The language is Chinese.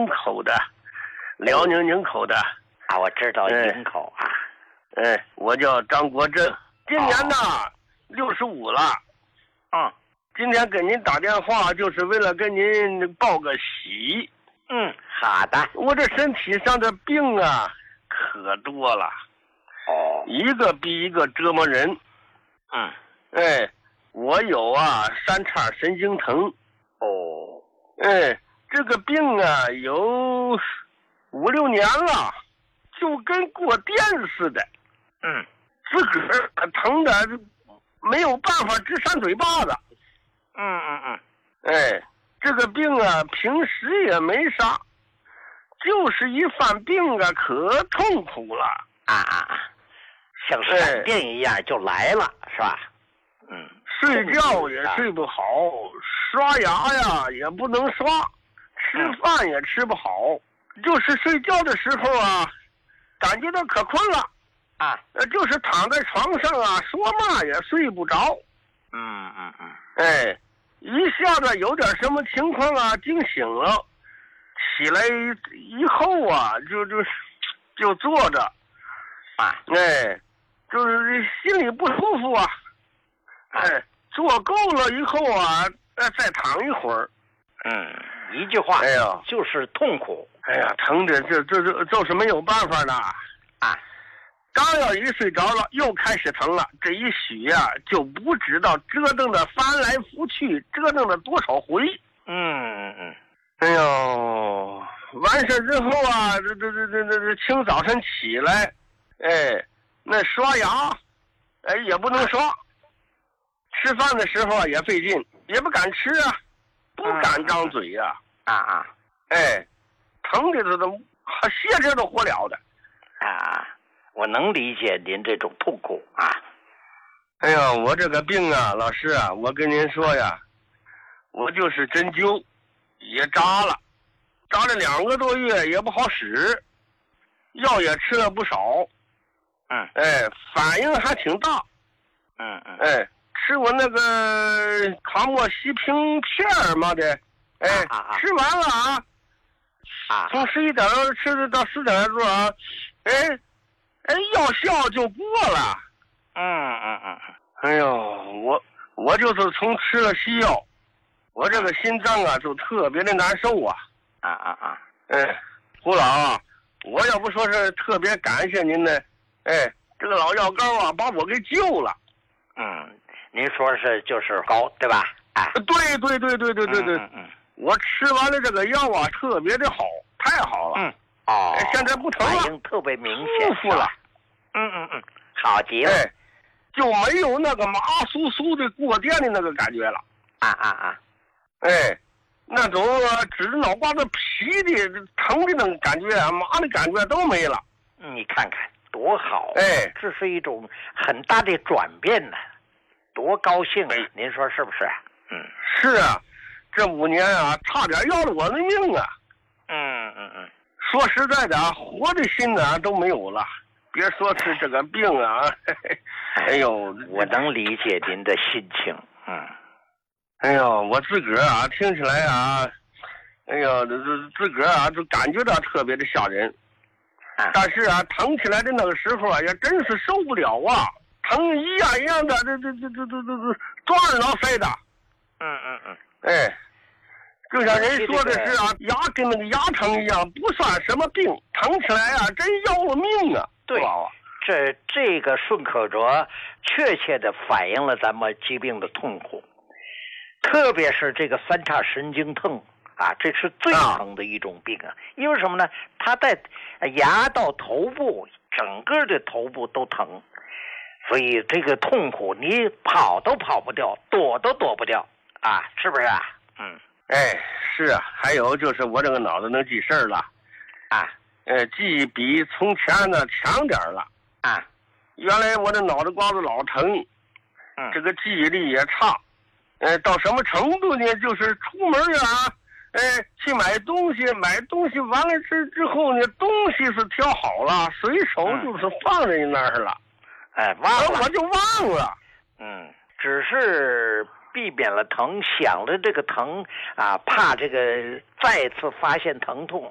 营口的，辽宁营口的。 啊，我知道营口啊。 我叫张国正，今年呢65了。今天给您打电话就是为了跟您报个喜。 好的。 我这身体上的病啊可多了，一个比一个折磨人。我有三叉神经疼。这个病啊有5、6年了，就跟过电似的。自个儿疼的没有办法直扇嘴巴子。这个病啊平时也没啥，就是一犯病啊可痛苦了。 像闪电一样就来了，是吧？ 睡觉也睡不好，刷牙呀也不能刷，吃饭也吃不好，就是睡觉的时候啊感觉到可困了。就是躺在床上啊说嘛也睡不着。一下子有点什么情况啊惊醒了，起来以后啊就坐着。就是心里不舒服啊。坐够了以后啊再躺一会儿。 一句话，就是痛苦。 疼的就是没有办法了。刚要一睡着了又开始疼了，这一宿啊就不知道折腾的翻来覆去，折腾了多少回。完事之后啊这清早晨起来，那刷牙也不能刷，吃饭的时候啊也费劲，也不敢吃啊，不敢张嘴啊。疼的都歇着都活了的。 我能理解您这种痛苦啊。 我这个病啊老师啊，我跟您说呀，我就是针灸也扎了2个多月也不好使，药也吃了不少。反应还挺大。吃我那个卡莫西平片嘛的，吃完了从11点钟吃到4点多药效就过了。我就是从吃了西药，我这个心脏啊就特别的难受啊。胡老，我要不说是特别感谢您呢，这个老药膏啊把我给救了。 您说是就是膏对吧？ 对。我吃完了这个药啊特别的好，太好了。现在不疼了， 反应特别明显， 舒服了。 好极了。 就没有那个麻酥酥的过电的那个感觉了。那种指着脑瓜子皮的疼的那个感觉啊，麻的感觉都没了。 你看看多好。这是一种很大的转变呢，多高兴啊！您说是不是？ 是啊，这5年啊差点要了我的命啊。说实在的活的心啊都没有了，别说是这个病啊。 我能理解您的心情。 我自个儿啊听起来啊，自个儿啊就感觉到特别的吓人。但是啊疼起来的那个时候啊也真是受不了啊，疼一样的这抓耳挠腮的。就像人说的是啊，牙跟那个牙疼一样，不算什么病，疼起来啊真要了命啊。 对，这个顺口辙确切的反映了咱们疾病的痛苦，特别是这个三叉神经疼这是最疼的一种病啊。因为什么呢？它在牙到头部，整个的头部都疼，所以这个痛苦你跑都跑不掉，躲都躲不掉是不是啊？ 是啊，还有就是我这个脑子能记事儿了记比从前呢强点了。原来我的脑袋瓜子老疼，这个记忆力也差。到什么程度呢？就是出门去买东西完了之后呢，东西是挑好了，随手就是放在那儿了。 忘了， 我就忘了。 只是避免了疼，想着这个疼怕这个再次发现疼痛